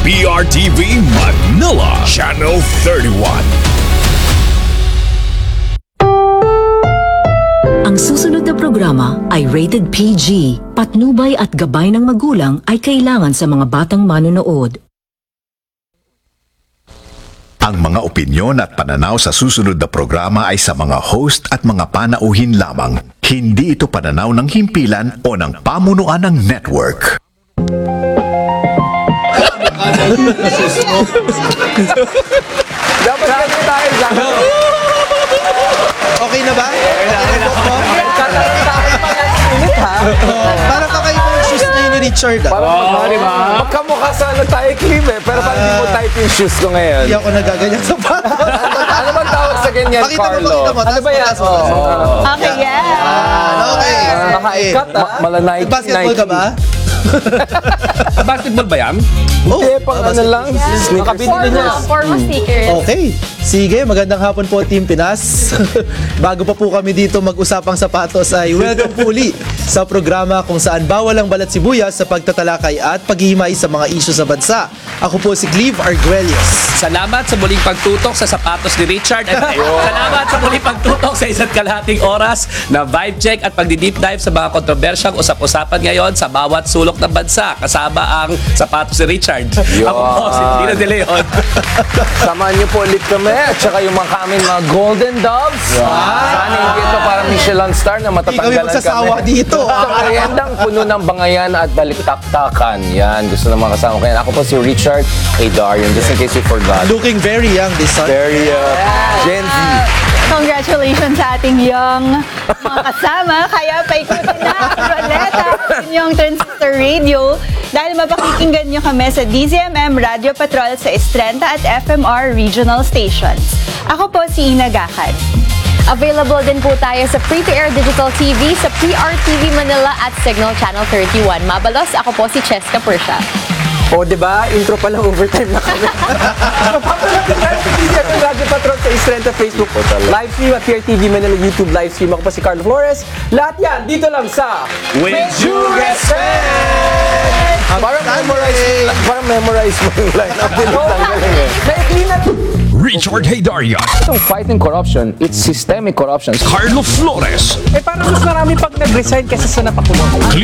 PRTV Manila, Channel 31. Ang susunod na programa ay rated PG. Patnubay at gabay ng magulang ay kailangan sa mga batang manonood. Ang mga opinyon at pananaw sa susunod na programa ay sa mga host at mga panauhin lamang. Hindi ito pananaw ng himpilan o ng pamunuan ng network. Dapat kasi tayo sa Okay na ba? Okay na po? Parang kakaibang shoes na yun ni Richard. Magkamukha sana tayo, Kim eh. Pero parang hindi mo type yung shoes ko ngayon. Hindi ako nagaganyan sa pato. Ano bang tawag sa ganyan, Pakita mo, Carlo? pakita mo. Ano ba yan? Taas mo, taas mo. Okay, yeah. Okay. Nakaikat ah. Mala Nike. Basketball ka ba? Basketball ba yan? Hindi, pang ano lang. Nakabili niya. Formal stickers. Okay. Sige, magandang hapon po Team Pinas. Bago pa po kami dito mag-usapang sapatos ay welcome po uli sa programa kung saan bawal ang balat sibuyas sa pagtatalakay at paghihimay sa mga isyu sa bansa. Ako po si Cleve Arguelles. Salamat sa muling pagtutok sa sapatos ni Richard. At salamat sa muling pagtutok sa isa't kalahating oras na vibe check at pagdi-deep dive sa mga kontrobersyang usap-usapan ngayon sa bawat sulok ng bansa. Kasama ang sapatos ni Richard. Ako po, si Tino De Leon. Samahan niyo po ulit kami at saka yung mga kami mga Golden Doves. Sana hindi ito parang Michelin star na Hindi kami matatanggalan magsasawa dito. Sa meriendang puno ng bangayan at balik-taktakan. Yan, gusto na mga kasama ko yan. Ako po si Richard A. Darion, just in case you forgot. Looking very young this son. Very Gen Z. Congratulations sa ating young mga kasama. Kaya paikutin na ang Roleta, inyong Transistor Radio. Dahil mapakikinggan nyo kami sa DZMM Radio Patrol sa Estrenta at FMR Regional Stations. Ako po si Ina Gacan. Available din po tayo sa free-to-air digital TV sa PRTV Manila at Signal Channel 31. Mabalos, ako po si Cheska Persha. O, diba? Intro pa lang, overtime na kami. DZMM Radio Patrol sa Estrenta Facebook. Live stream at PRTV Manila YouTube live stream. Ako pa si Carlo Flores. Lahat yan, dito lang sa With due respect! Parang memorize mo yung line. Naikli na Richard Haydarian, itong fighting corruption, it's systemic corruption. Carlo Flores, Eh, parang mas marami pag nag-resign kaysa sa napakulong.